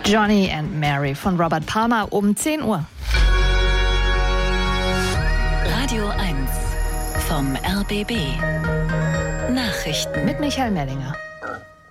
Johnny and Mary von Robert Palmer um 10 Uhr. Radio 1 vom RBB. Nachrichten Mit Michael Mellinger.